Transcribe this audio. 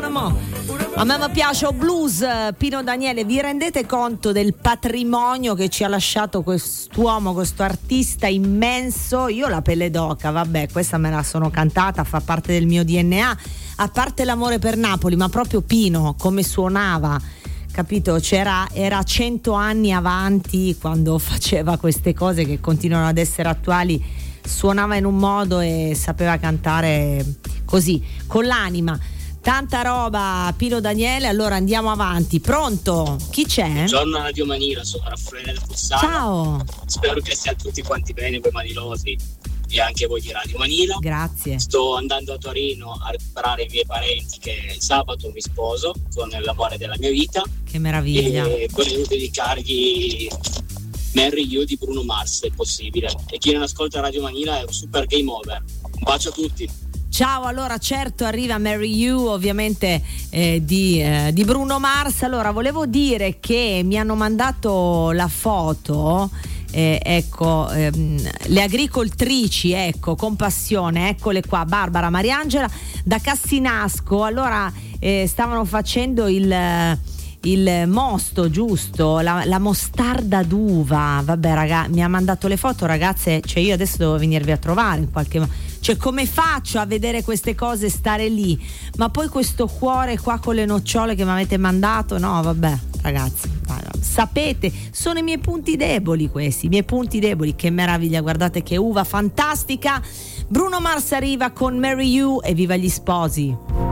A me mi piace il blues. Pino Daniele, vi rendete conto del patrimonio che ci ha lasciato quest'uomo, questo artista immenso? Io la pelle d'oca, vabbè, questa me la sono cantata, fa parte del mio DNA, a parte l'amore per Napoli, ma proprio Pino, come suonava, capito? Era 100 anni avanti quando faceva queste cose che continuano ad essere attuali. Suonava in un modo e sapeva cantare così, con l'anima. Tanta roba, Pino Daniele. Allora andiamo avanti. Pronto? Chi c'è? Buongiorno a Radio Manila, sono Raffaele da Fossano. Ciao. Spero che siate tutti quanti bene, voi manilosi e anche voi di Radio Manila. Grazie. Sto andando a Torino a recuperare i miei parenti, che sabato mi sposo con l'amore della mia vita. Che meraviglia. E volevo dedicargli Marry You di Bruno Mars, se possibile. E chi non ascolta Radio Manila è un super game over. Un bacio a tutti. Ciao, allora certo arriva Marry You, ovviamente di Bruno Mars. Allora volevo dire che mi hanno mandato la foto, le agricoltrici, ecco, con passione, eccole qua, Barbara, Mariangela da Cassinasco. Allora stavano facendo il mosto, giusto? La mostarda d'uva. Vabbè, mi ha mandato le foto, ragazze, cioè io adesso devo venirvi a trovare in qualche modo. Cioè, come faccio a vedere queste cose e stare lì? Ma poi questo cuore qua con le nocciole che mi avete mandato, no, vabbè, ragazzi, sapete, sono i miei punti deboli questi, i miei punti deboli. Che meraviglia, guardate che uva fantastica. Bruno Mars arriva con Marry You e viva gli sposi.